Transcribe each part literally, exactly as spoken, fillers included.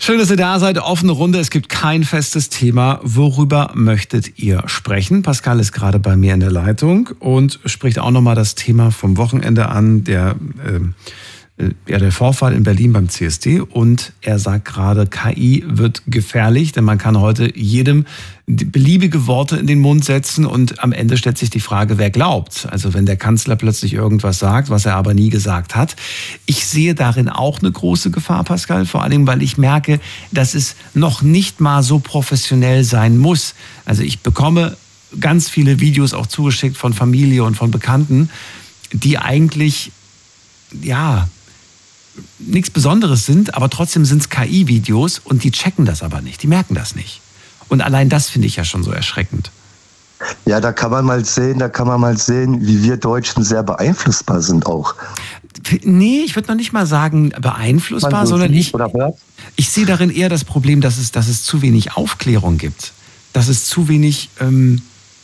Schön, dass ihr da seid. Offene Runde. Es gibt kein festes Thema. Worüber möchtet ihr sprechen? Pascal ist gerade bei mir in der Leitung und spricht auch nochmal das Thema vom Wochenende an, der, äh, ja, der Vorfall in Berlin beim C S D. Und er sagt gerade, K I wird gefährlich, denn man kann heute jedem beliebige Worte in den Mund setzen und am Ende stellt sich die Frage, wer glaubt. Also wenn der Kanzler plötzlich irgendwas sagt, was er aber nie gesagt hat. Ich sehe darin auch eine große Gefahr, Pascal, vor allem, weil ich merke, dass es noch nicht mal so professionell sein muss. Also ich bekomme ganz viele Videos auch zugeschickt von Familie und von Bekannten, die eigentlich, ja, nichts Besonderes sind, aber trotzdem sind es K I-Videos und die checken das aber nicht, die merken das nicht. Und allein das finde ich ja schon so erschreckend. Ja, da kann man mal sehen, da kann man mal sehen, wie wir Deutschen sehr beeinflussbar sind auch. Nee, ich würde noch nicht mal sagen beeinflussbar, so sondern ich, ich sehe darin eher das Problem, dass es, dass es zu wenig Aufklärung gibt. Dass es zu wenig, ähm,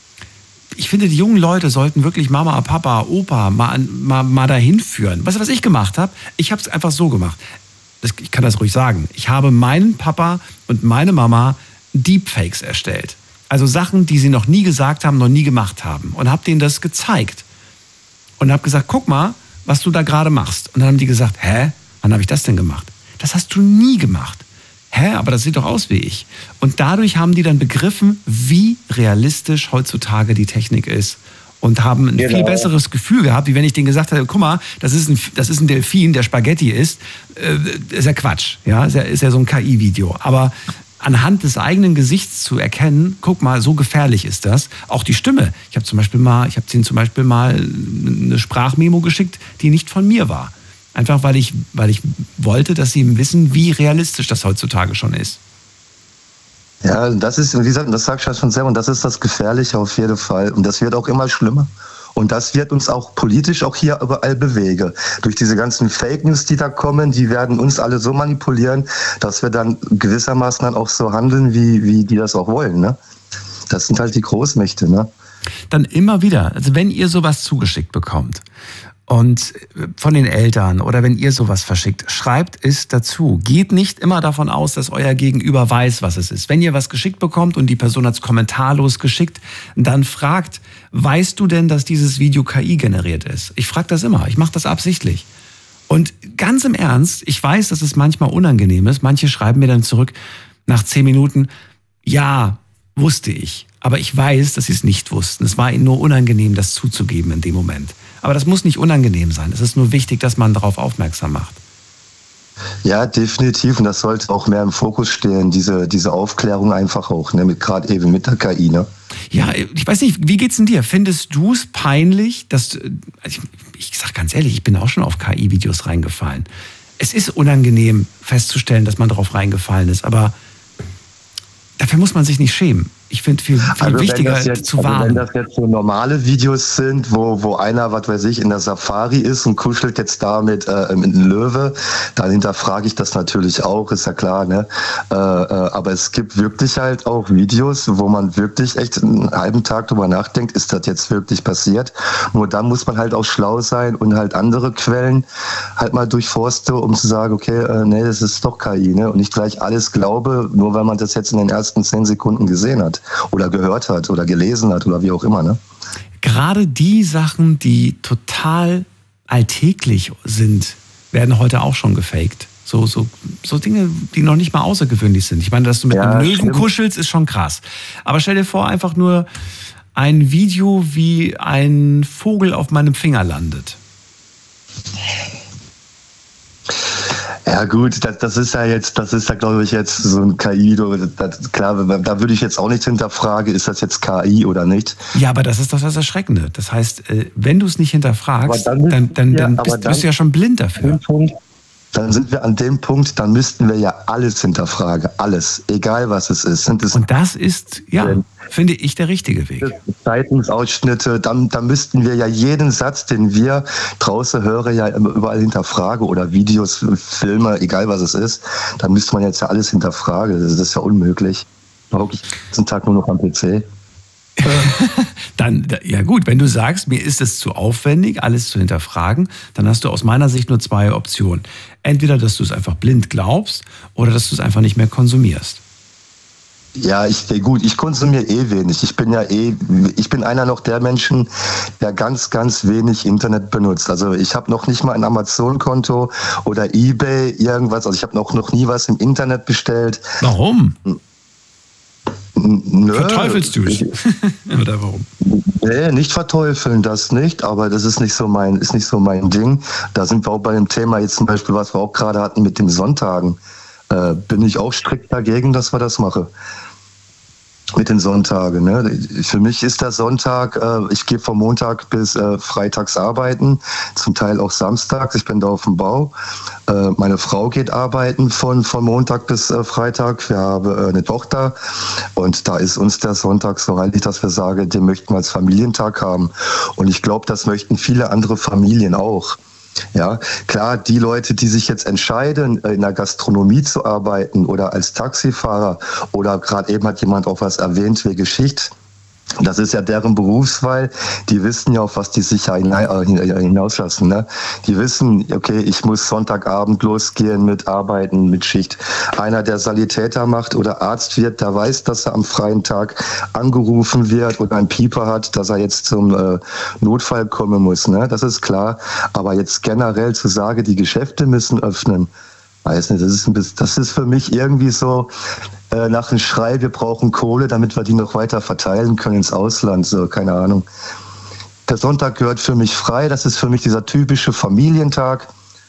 ich finde, die jungen Leute sollten wirklich Mama, Papa, Opa mal, mal, mal dahin führen. Weißt du, was ich gemacht habe? Ich habe es einfach so gemacht. Das, ich kann das ruhig sagen. Ich habe meinen Papa und meine Mama Deepfakes erstellt. Also Sachen, die sie noch nie gesagt haben, noch nie gemacht haben. Und habe denen das gezeigt. Und habe gesagt, guck mal, was du da gerade machst. Und dann haben die gesagt, hä? Wann habe ich das denn gemacht? Das hast du nie gemacht. Hä? Aber das sieht doch aus wie ich. Und dadurch haben die dann begriffen, wie realistisch heutzutage die Technik ist. Und haben ein genau. viel besseres Gefühl gehabt, wie wenn ich denen gesagt hätte, guck mal, das ist ein, das ist ein Delfin, der Spaghetti isst. Äh, ist ja Quatsch. Ja? Ist ja, ist ja so ein K I-Video. Aber anhand des eigenen Gesichts zu erkennen, guck mal, so gefährlich ist das. Auch die Stimme. Ich habe zum Beispiel mal, ich habe denen zum Beispiel mal eine Sprachmemo geschickt, die nicht von mir war. Einfach weil ich, weil ich wollte, dass sie wissen, wie realistisch das heutzutage schon ist. Ja, das ist, wie gesagt, das sagst du schon selber, und das ist das Gefährliche auf jeden Fall. Und das wird auch immer schlimmer. Und das wird uns auch politisch auch hier überall bewegen. Durch diese ganzen Fake News, die da kommen, die werden uns alle so manipulieren, dass wir dann gewissermaßen dann auch so handeln, wie, wie die das auch wollen. Ne? Das sind halt die Großmächte. Ne? Dann immer wieder, also wenn ihr sowas zugeschickt bekommt und von den Eltern oder wenn ihr sowas verschickt, schreibt es dazu. Geht nicht immer davon aus, dass euer Gegenüber weiß, was es ist. Wenn ihr was geschickt bekommt und die Person hat es kommentarlos geschickt, dann fragt, weißt du denn, dass dieses Video K I generiert ist? Ich frage das immer, ich mache das absichtlich. Und ganz im Ernst, ich weiß, dass es manchmal unangenehm ist. Manche schreiben mir dann zurück nach zehn Minuten, ja, wusste ich. Aber ich weiß, dass sie es nicht wussten. Es war ihnen nur unangenehm, das zuzugeben in dem Moment. Aber das muss nicht unangenehm sein. Es ist nur wichtig, dass man darauf aufmerksam macht. Ja, definitiv. Und das sollte auch mehr im Fokus stehen, diese, diese Aufklärung einfach auch, ne, mit gerade eben mit der K I. Ne? Ja, ich weiß nicht, wie geht's denn dir? Findest du es peinlich, dass, ich, ich sag ganz ehrlich, ich bin auch schon auf K I-Videos reingefallen. Es ist unangenehm festzustellen, dass man darauf reingefallen ist, aber dafür muss man sich nicht schämen. Ich finde viel, viel also wichtiger jetzt, zu warnen. Also wenn das jetzt so normale Videos sind, wo, wo einer, was weiß ich, in der Safari ist und kuschelt jetzt da mit, äh, mit einem Löwe, dann hinterfrage ich das natürlich auch, ist ja klar, ne? Äh, äh, aber es gibt wirklich halt auch Videos, wo man wirklich echt einen halben Tag drüber nachdenkt, ist das jetzt wirklich passiert? Nur dann muss man halt auch schlau sein und halt andere Quellen halt mal durchforsten, um zu sagen, okay, äh, nee, das ist doch K I, ne? Und nicht gleich alles glaube, nur weil man das jetzt in den ersten zehn Sekunden gesehen hat. Oder gehört hat oder gelesen hat oder wie auch immer. Ne? Gerade die Sachen, die total alltäglich sind, werden heute auch schon gefaked. So, so, so Dinge, die noch nicht mal außergewöhnlich sind. Ich meine, dass du mit ja, einem Löwen stimmt. kuschelst, ist schon krass. Aber stell dir vor, einfach nur ein Video, wie ein Vogel auf meinem Finger landet. Ja gut, das, das ist ja jetzt, das ist ja glaube ich jetzt so ein K I, das, klar, da würde ich jetzt auch nicht hinterfragen, ist das jetzt K I oder nicht. Ja, aber das ist doch das Erschreckende. Das heißt, wenn du es nicht hinterfragst, dann, dann, dann, dann bist, dann, bist du ja schon blind dafür. Dann sind wir an dem Punkt, dann müssten wir ja alles hinterfragen, alles, egal was es ist. Sind es Und das ist, ja, finde ich, der richtige Weg. Zeitungsausschnitte, dann, dann müssten wir ja jeden Satz, den wir draußen hören, ja überall hinterfragen oder Videos, Filme, egal was es ist, dann müsste man jetzt ja alles hinterfragen. Das ist ja unmöglich. Da hocke ich den Tag nur noch am P C. Dann, ja gut, wenn du sagst, mir ist es zu aufwendig, alles zu hinterfragen, dann hast du aus meiner Sicht nur zwei Optionen. Entweder, dass du es einfach blind glaubst oder dass du es einfach nicht mehr konsumierst. Ja, ich gut, ich konsumiere eh wenig. Ich bin ja eh, ich bin einer noch der Menschen, der ganz, ganz wenig Internet benutzt. Also ich habe noch nicht mal ein Amazon-Konto oder eBay, irgendwas. Also ich habe noch, noch nie was im Internet bestellt. Warum? Nö. Verteufelst du es? Oder warum? Nee, nicht verteufeln, das nicht, aber das ist nicht so mein, ist nicht so mein Ding. Da sind wir auch bei dem Thema jetzt zum Beispiel, was wir auch gerade hatten mit den Sonntagen. Äh, bin ich auch strikt dagegen, dass wir das machen. Mit den Sonntagen. Ne? Für mich ist der Sonntag, äh, ich gehe vom Montag bis äh, freitags arbeiten, zum Teil auch samstags, ich bin da auf dem Bau. Äh, meine Frau geht arbeiten von, von Montag bis äh, Freitag. Wir haben äh, eine Tochter und da ist uns der Sonntag so heilig, dass wir sagen, den möchten wir als Familientag haben. Und ich glaube, das möchten viele andere Familien auch. Ja, klar, die Leute, die sich jetzt entscheiden, in der Gastronomie zu arbeiten oder als Taxifahrer oder gerade eben hat jemand auch was erwähnt wie Geschichte, das ist ja deren Berufswahl. Die wissen ja, auf was die sich hinauslassen. Ne? Die wissen, okay, ich muss Sonntagabend losgehen mit Arbeiten, mit Schicht. Einer, der Sanitäter macht oder Arzt wird, der weiß, dass er am freien Tag angerufen wird oder einen Pieper hat, dass er jetzt zum äh, Notfall kommen muss. Ne? Das ist klar. Aber jetzt generell zu sagen, die Geschäfte müssen öffnen, weiß nicht, das ist, ein bisschen, das ist für mich irgendwie so äh, nach dem Schrei, wir brauchen Kohle, damit wir die noch weiter verteilen können ins Ausland, so, keine Ahnung. Der Sonntag gehört für mich frei, das ist für mich dieser typische Familientag.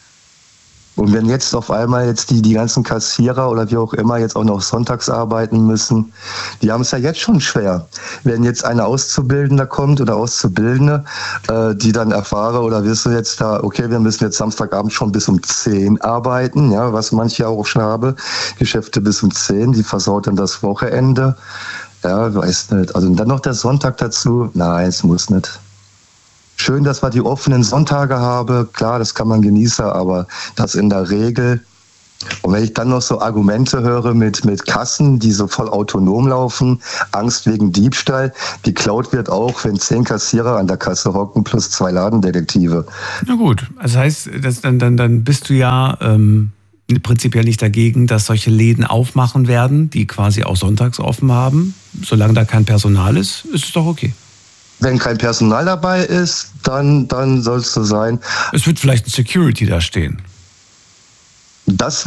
Und wenn jetzt auf einmal jetzt die, die ganzen Kassierer oder wie auch immer jetzt auch noch sonntags arbeiten müssen, die haben es ja jetzt schon schwer. Wenn jetzt eine Auszubildende kommt oder Auszubildende, äh, die dann erfahre oder wissen jetzt da, okay, wir müssen jetzt Samstagabend schon bis um zehn arbeiten, ja, was manche auch schon haben, Geschäfte bis um zehn, die versaut dann das Wochenende. Ja, weiß nicht. Also dann noch der Sonntag dazu, nein, es muss nicht. Schön, dass wir die offenen Sonntage haben. Klar, das kann man genießen, aber das in der Regel. Und wenn ich dann noch so Argumente höre mit, mit Kassen, die so voll autonom laufen, Angst wegen Diebstahl, geklaut wird auch, wenn zehn Kassierer an der Kasse hocken plus zwei Ladendetektive. Na gut, das heißt, das, dann, dann, dann bist du ja ähm, prinzipiell nicht dagegen, dass solche Läden aufmachen werden, die quasi auch sonntags offen haben. Solange da kein Personal ist, ist es doch okay. Wenn kein Personal dabei ist, dann, dann soll es so sein. Es wird vielleicht ein Security da stehen. Das